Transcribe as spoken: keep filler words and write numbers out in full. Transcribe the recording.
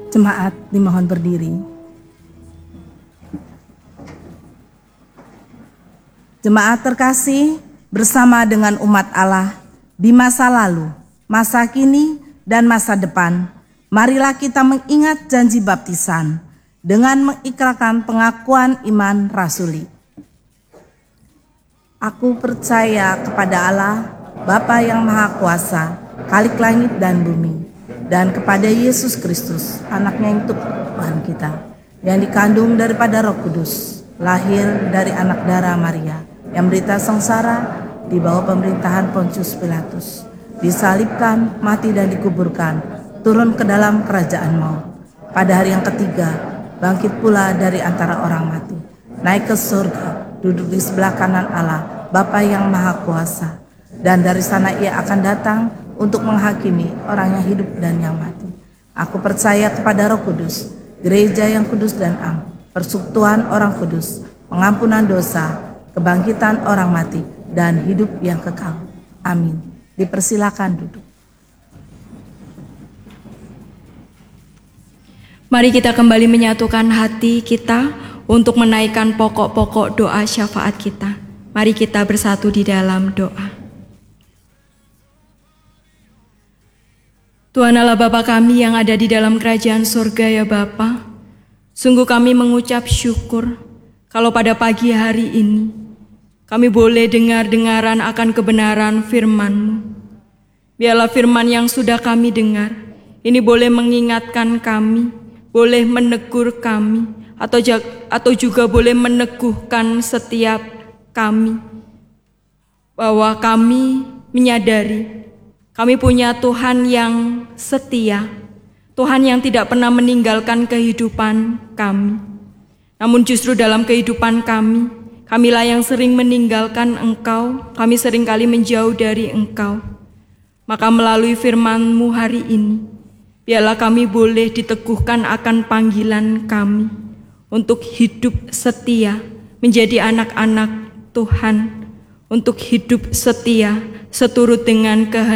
Jemaat dimohon berdiri. Jemaat terkasih, bersama dengan umat Allah di masa lalu, masa kini, dan masa depan, marilah kita mengingat janji baptisan dengan mengikrarkan pengakuan iman rasuli. Aku percaya kepada Allah, Bapa yang Maha Kuasa, Khalik langit dan bumi, dan kepada Yesus Kristus, anaknya yang Tuhan kita, yang dikandung daripada Roh Kudus, lahir dari anak darah Maria, yang menderita sengsara di bawah pemerintahan Pontius Pilatus, disalibkan, mati dan dikuburkan, turun ke dalam kerajaan maut. Pada hari yang ketiga, bangkit pula dari antara orang mati, naik ke surga, duduk di sebelah kanan Allah, Bapa yang Maha Kuasa, dan dari sana ia akan datang untuk menghakimi orang yang hidup dan yang mati. Aku percaya kepada Roh Kudus, gereja yang kudus dan am, persekutuan orang kudus, pengampunan dosa, kebangkitan orang mati, dan hidup yang kekal. Amin. Dipersilakan duduk. Mari kita kembali menyatukan hati kita untuk menaikkan pokok-pokok doa syafaat kita. Mari kita bersatu di dalam doa. Tuhan Allah Bapa kami yang ada di dalam kerajaan surga ya Bapa, sungguh kami mengucap syukur kalau pada pagi hari ini kami boleh dengar-dengaran akan kebenaran firman-Mu. Biarlah firman yang sudah kami dengar ini boleh mengingatkan kami, boleh menegur kami, atau, atau juga boleh meneguhkan setiap kami, bahwa kami menyadari kami punya Tuhan yang setia, Tuhan yang tidak pernah meninggalkan kehidupan kami. Namun justru dalam kehidupan kami, kamilah yang sering meninggalkan Engkau, kami seringkali menjauh dari Engkau. Maka melalui firman-Mu hari ini, biarlah kami boleh diteguhkan akan panggilan kami untuk hidup setia, menjadi anak-anak Tuhan, untuk hidup setia, seturut dengan kehendak